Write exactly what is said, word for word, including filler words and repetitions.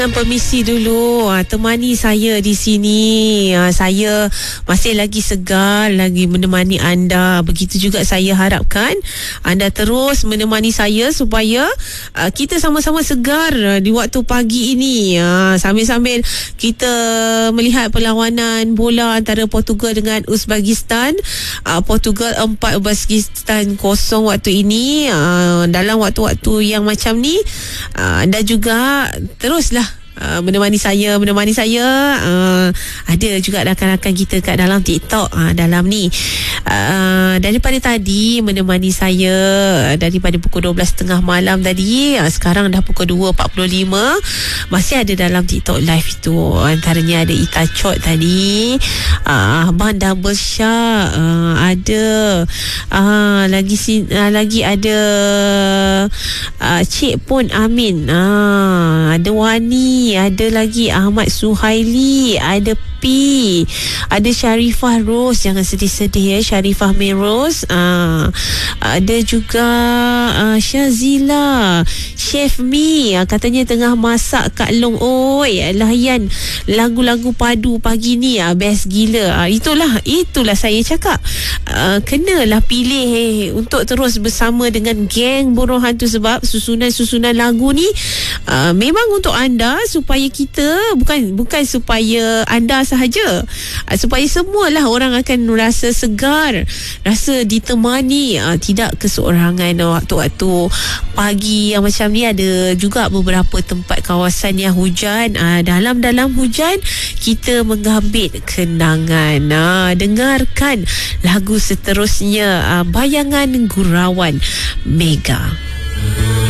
Permisi dulu, ha, temani saya di sini. Ha, saya masih lagi segar, lagi menemani anda. Begitu juga saya harapkan anda terus menemani saya supaya uh, kita sama-sama segar di waktu pagi ini. Ha, sambil-sambil kita melihat perlawanan bola antara Portugal dengan Uzbekistan. Uh, Portugal empat, Uzbekistan kosong waktu ini. Uh, dalam waktu-waktu yang macam ni, uh, anda juga teruslah Uh, menemani saya, menemani saya. Uh, ada juga rakan-rakan kita kat dalam TikTok uh, dalam ni. Uh, daripada tadi menemani saya daripada pukul dua belas tiga puluh malam tadi. Uh, sekarang dah pukul dua empat puluh lima. Masih ada dalam TikTok live itu. Antaranya ada Ita Chot tadi. Uh, Abang Double Shah uh, ada. Uh, lagi uh, lagi ada uh, Cik Pon Amin. Uh, ada Wani. Ada lagi Ahmad Suhaili, ada P, ada Sharifah Rose, jangan sedih-sedih ya, Sharifah Meros. uh, ada juga uh, Syazila, Chef Mi, uh, katanya tengah masak Kak Long. Oi, layan lagu-lagu padu pagi ni, uh, best gila. uh, itulah itulah saya cakap, uh, kenalah pilih eh, untuk terus bersama dengan geng Burung Hantu, sebab susunan-susunan lagu ni uh, memang untuk anda, supaya kita, bukan bukan supaya anda sahaja, uh, supaya semualah orang akan rasa segar, rasa ditemani, uh, tidak keseorangan. uh, waktu-waktu pagi yang macam ni ada juga beberapa tempat kawasan yang hujan. uh, dalam-dalam hujan kita mengambil kenangan. uh, dengarkan lagu seterusnya, uh, Bayangan Gurauan Mega.